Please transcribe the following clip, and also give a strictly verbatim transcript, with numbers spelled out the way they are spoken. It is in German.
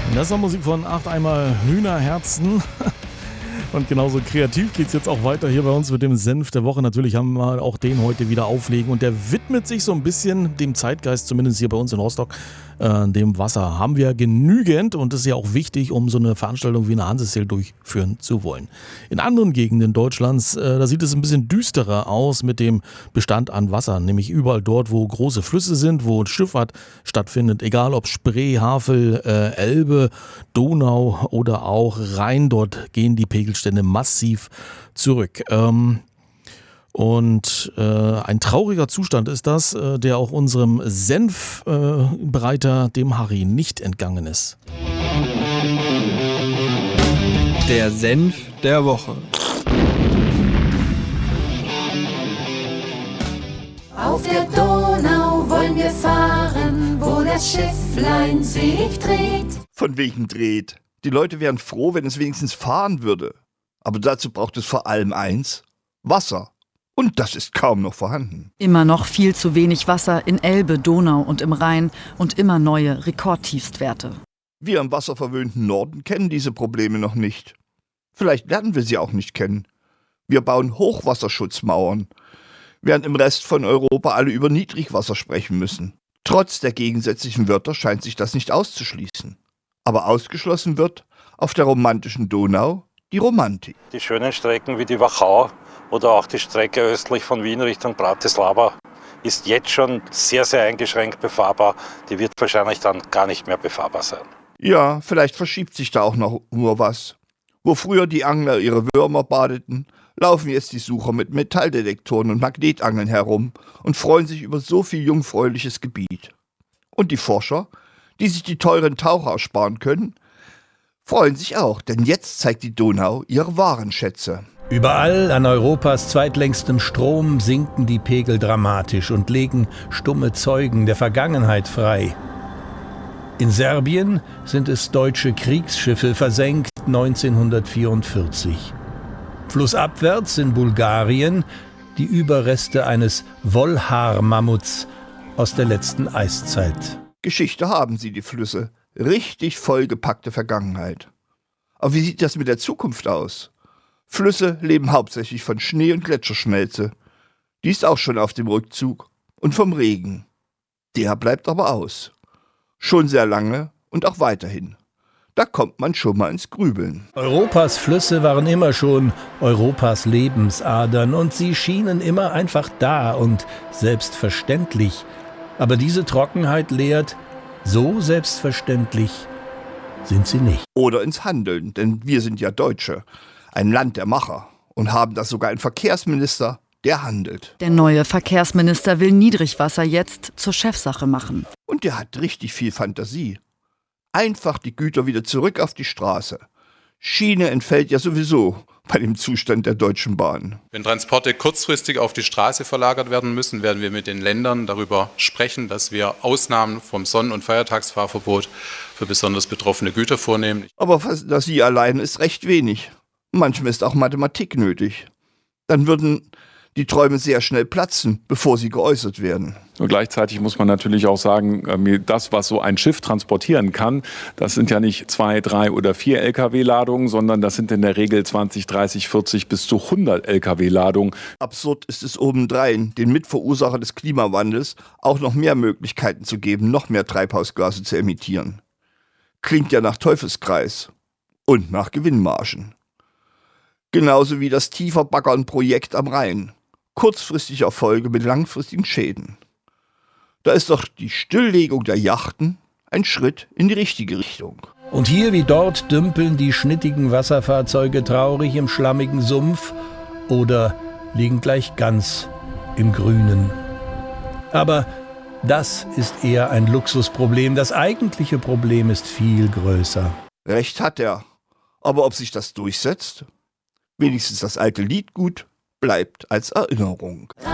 Das war Musik von acht einmal Hühnerherzen. Und genauso kreativ geht es jetzt auch weiter hier bei uns mit dem Senf der Woche. Natürlich haben wir auch den heute wieder auflegen und der widmet sich so ein bisschen dem Zeitgeist, zumindest hier bei uns in Rostock, äh, dem Wasser. Haben wir genügend und das ist ja auch wichtig, um so eine Veranstaltung wie eine Hanseseel durchführen zu wollen. In anderen Gegenden Deutschlands, äh, da sieht es ein bisschen düsterer aus mit dem Bestand an Wasser, nämlich überall dort, wo große Flüsse sind, wo Schifffahrt stattfindet, egal ob Spree, Havel, äh, Elbe, Donau oder auch Rhein, dort gehen die Pegelstände massiv zurück. Ähm, und äh, ein trauriger Zustand ist das, äh, der auch unserem Senfbereiter, äh, dem Harry, nicht entgangen ist. Der Senf der Woche. Auf der Donau wollen wir fahren, wo das Schifflein sich dreht. Von wegen dreht. Die Leute wären froh, wenn es wenigstens fahren würde. Aber dazu braucht es vor allem eins: Wasser. Und das ist kaum noch vorhanden. Immer noch viel zu wenig Wasser in Elbe, Donau und im Rhein und immer neue Rekordtiefstwerte. Wir im wasserverwöhnten Norden kennen diese Probleme noch nicht. Vielleicht lernen wir sie auch nicht kennen. Wir bauen Hochwasserschutzmauern, während im Rest von Europa alle über Niedrigwasser sprechen müssen. Trotz der gegensätzlichen Wörter scheint sich das nicht auszuschließen. Aber ausgeschlossen wird auf der romantischen Donau die Romantik. Die schönen Strecken wie die Wachau oder auch die Strecke östlich von Wien Richtung Bratislava ist jetzt schon sehr, sehr eingeschränkt befahrbar. Die wird wahrscheinlich dann gar nicht mehr befahrbar sein. Ja, vielleicht verschiebt sich da auch noch nur was. Wo früher die Angler ihre Würmer badeten, laufen jetzt die Sucher mit Metalldetektoren und Magnetangeln herum und freuen sich über so viel jungfräuliches Gebiet. Und die Forscher, die sich die teuren Taucher ersparen können, freuen sich auch, denn jetzt zeigt die Donau ihre wahren Schätze. Überall an Europas zweitlängstem Strom sinken die Pegel dramatisch und legen stumme Zeugen der Vergangenheit frei. In Serbien sind es deutsche Kriegsschiffe versenkt neunzehnhundertvierundvierzig. Flussabwärts in Bulgarien die Überreste eines Wollhaar-Mammuts aus der letzten Eiszeit. Geschichte haben sie, die Flüsse. Richtig vollgepackte Vergangenheit. Aber wie sieht das mit der Zukunft aus? Flüsse leben hauptsächlich von Schnee und Gletscherschmelze. Die ist auch schon auf dem Rückzug. Und vom Regen. Der bleibt aber aus. Schon sehr lange und auch weiterhin. Da kommt man schon mal ins Grübeln. Europas Flüsse waren immer schon Europas Lebensadern und sie schienen immer einfach da und selbstverständlich. Aber diese Trockenheit lehrt, so selbstverständlich sind sie nicht. Oder ins Handeln, denn wir sind ja Deutsche, ein Land der Macher und haben da sogar einen Verkehrsminister, der handelt. Der neue Verkehrsminister will Niedrigwasser jetzt zur Chefsache machen. Und der hat richtig viel Fantasie. Einfach die Güter wieder zurück auf die Straße. Schiene entfällt ja sowieso bei dem Zustand der Deutschen Bahn. Wenn Transporte kurzfristig auf die Straße verlagert werden müssen, werden wir mit den Ländern darüber sprechen, dass wir Ausnahmen vom Sonn- und Feiertagsfahrverbot für besonders betroffene Güter vornehmen. Aber Fantasie allein ist recht wenig. Manchmal ist auch Mathematik nötig. Dann würden die Träume sehr schnell platzen, bevor sie geäußert werden. Und gleichzeitig muss man natürlich auch sagen, das, was so ein Schiff transportieren kann, das sind ja nicht zwei, drei oder vier L K W-Ladungen, sondern das sind in der Regel zwanzig, dreißig, vierzig bis zu hundert L K W-Ladungen. Absurd ist es obendrein, den Mitverursacher des Klimawandels auch noch mehr Möglichkeiten zu geben, noch mehr Treibhausgase zu emittieren. Klingt ja nach Teufelskreis und nach Gewinnmargen. Genauso wie das Tieferbaggern-Projekt am Rhein. Kurzfristige Erfolge mit langfristigen Schäden. Da ist doch die Stilllegung der Yachten ein Schritt in die richtige Richtung. Und hier wie dort dümpeln die schnittigen Wasserfahrzeuge traurig im schlammigen Sumpf oder liegen gleich ganz im Grünen. Aber das ist eher ein Luxusproblem. Das eigentliche Problem ist viel größer. Recht hat er. Aber ob sich das durchsetzt? Wenigstens das alte Liedgut bleibt als Erinnerung.